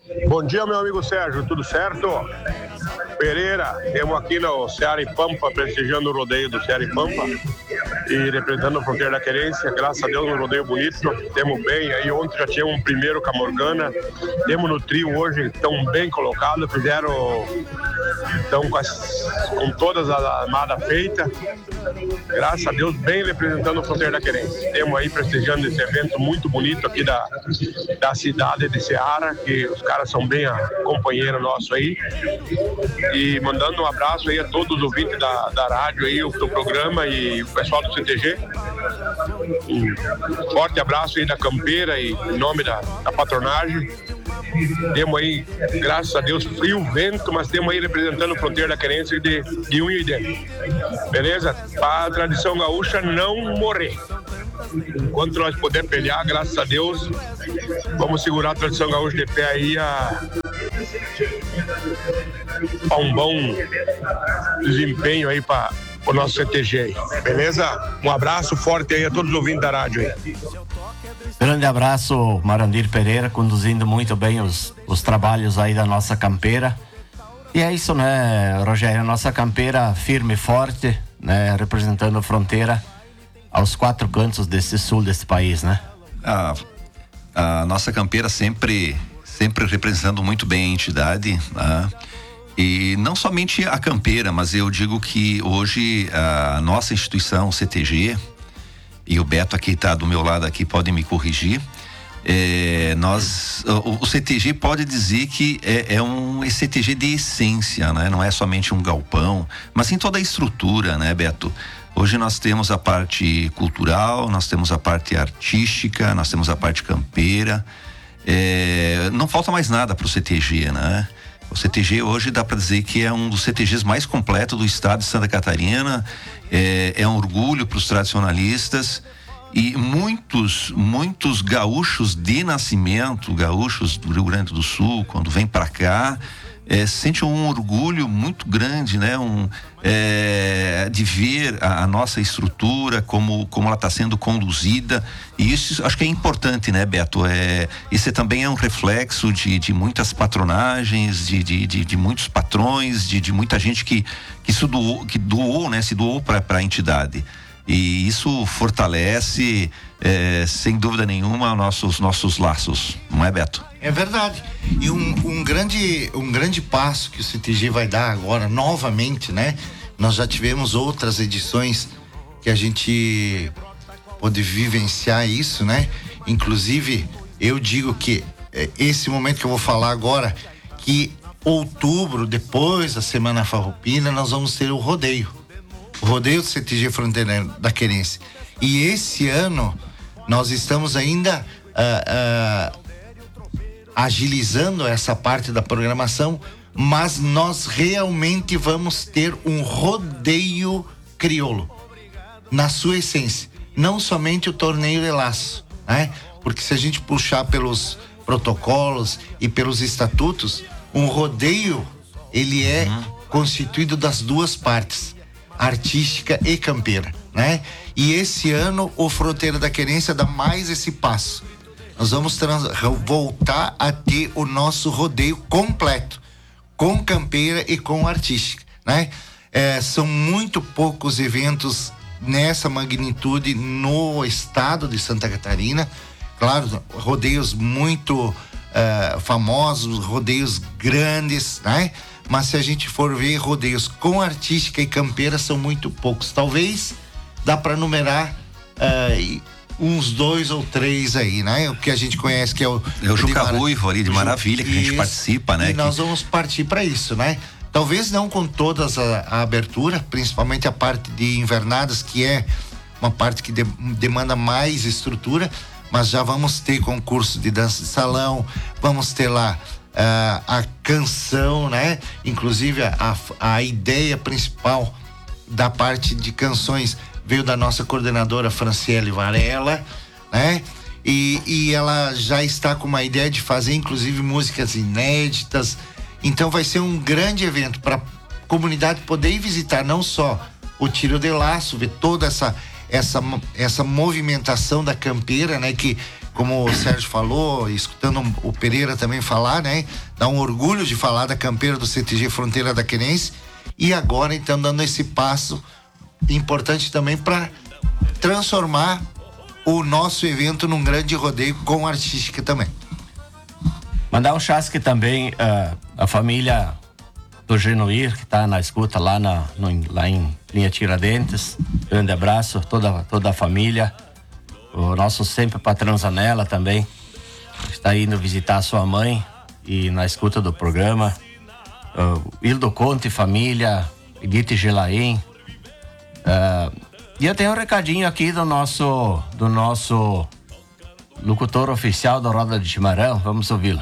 Bom dia, meu amigo Sérgio, tudo certo? Pereira, temos aqui no Ceará e Pampa, prestigiando o rodeio do Ceará e Pampa e representando a fronteira da querência. Graças a Deus, um rodeio bonito, temos bem. Aí ontem já tinha um primeiro com a Morgana, temos no trio hoje, estão bem colocados, estão com todas as armadas feitas. Graças a Deus, bem representando a fronteira da querência. Temos aí prestigiando esse evento muito bonito aqui da cidade de Ceará, que os caras são bem companheiros nossos aí. E mandando um abraço aí a todos os ouvintes da rádio aí, do programa e o pessoal do CTG. Um forte abraço aí da campeira e em nome da patronagem. Temos aí, graças a Deus, frio, vento, mas temos aí representando a fronteira da querência de unha e dente. Beleza? Para a tradição gaúcha não morrer. Enquanto nós pudermos pelear, graças a Deus, vamos segurar a tradição gaúcha de pé aí a um bom desempenho aí para o nosso CTG aí. Beleza? Um abraço forte aí a todos os ouvintes da rádio aí. Grande abraço, Marandir Pereira, conduzindo muito bem os trabalhos aí da nossa campeira. E é isso, né, Rogério? A nossa campeira firme e forte, né, representando a fronteira aos quatro cantos desse sul desse país, né? A nossa campeira sempre representando muito bem a entidade, né? E não somente a campeira, mas eu digo que hoje a nossa instituição, o CTG, e o Beto aqui está do meu lado aqui, pode me corrigir, o CTG pode dizer que é um CTG de essência, né? Não é somente um galpão, mas sim toda a estrutura, né, Beto? Hoje nós temos a parte cultural, nós temos a parte artística, nós temos a parte campeira, não falta mais nada para o CTG, né? O CTG hoje dá para dizer que é um dos CTGs mais completos do estado de Santa Catarina, é um orgulho para os tradicionalistas e muitos gaúchos de nascimento, gaúchos do Rio Grande do Sul, quando vem para cá, sente um orgulho muito grande, né? De ver a nossa estrutura, como ela está sendo conduzida, e isso acho que é importante, né, Beto? Isso também é um reflexo de muitas patronagens, de muitos patrões, de muita gente que doou, né? Se doou para a entidade. E isso fortalece, sem dúvida nenhuma, nossos laços, não é, Beto? É verdade. E um grande passo que o CTG vai dar agora, novamente, né? Nós já tivemos outras edições que a gente pôde vivenciar isso, né? Inclusive, eu digo que esse momento que eu vou falar agora, que outubro, depois da Semana Farroupilha, nós vamos ter o rodeio do CTG Fronteira da Querência. E esse ano nós estamos ainda agilizando essa parte da programação, mas nós realmente vamos ter um rodeio crioulo na sua essência, não somente o torneio de laço, né? Porque se a gente puxar pelos protocolos e pelos estatutos, um rodeio ele é constituído das duas partes, artística e campeira, né? E esse ano o Fronteira da Querência dá mais esse passo. Nós vamos voltar a ter o nosso rodeio completo, com campeira e com artística, né? São muito poucos eventos nessa magnitude no estado de Santa Catarina. Claro, rodeios muito famosos, rodeios grandes, né? Mas se a gente for ver, rodeios com artística e campeira são muito poucos. Talvez dá para numerar uns 2 ou 3 aí, né? O que a gente conhece que é o Juca Ruivo ali de Maravilha, que a gente participa, né? E nós vamos partir para isso, né? Talvez não com todas a abertura, principalmente a parte de invernadas, que é uma parte que demanda mais estrutura, mas já vamos ter concurso de dança de salão, vamos ter lá a canção, né? Inclusive a ideia principal da parte de canções veio da nossa coordenadora Franciele Varela, né? E ela já está com uma ideia de fazer inclusive músicas inéditas. Então vai ser um grande evento para a comunidade poder ir visitar não só o tiro de laço, ver toda essa movimentação da campeira, né? Que, como o Sérgio falou, escutando o Pereira também falar, né? Dá um orgulho de falar da campeira do CTG Fronteira da Querência. E agora, então, dando esse passo importante também para transformar o nosso evento num grande rodeio com artística também. Mandar um chasque também a família do Genuir, que está na escuta lá, lá em Linha Tiradentes. Grande abraço, toda a família. O nosso sempre patrão Zanella também está indo visitar a sua mãe e na escuta do programa. Hildo Conte, família, Edith Gelaim. E eu tenho um recadinho aqui do nosso locutor oficial da Roda de Chimarrão. Vamos ouvi-lo.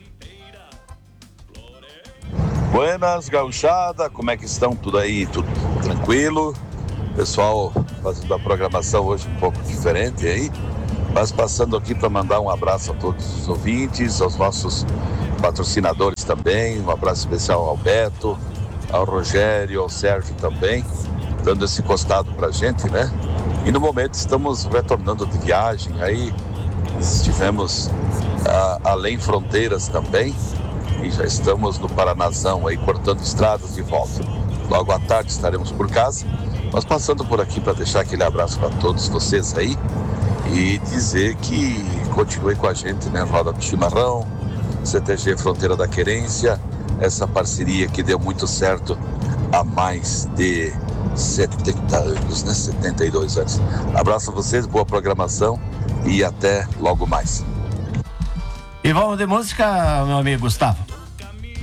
Buenas, gauchada, como é que estão? Tudo aí, tudo tranquilo? Pessoal fazendo a programação hoje um pouco diferente aí, mas passando aqui para mandar um abraço a todos os ouvintes, aos nossos patrocinadores também, um abraço especial ao Beto, ao Rogério, ao Sérgio também, dando esse costado pra gente, né? E no momento estamos retornando de viagem aí, estivemos além fronteiras também, e já estamos no Paranazão aí, cortando estradas de volta. Logo à tarde estaremos por casa, mas passando por aqui para deixar aquele abraço para todos vocês aí e dizer que continue com a gente, né? Roda do Chimarrão, CTG Fronteira da Querência, essa parceria que deu muito certo há mais de 70 anos, né? 72 anos. Abraço a vocês, boa programação e até logo mais. E vamos de música, meu amigo Gustavo.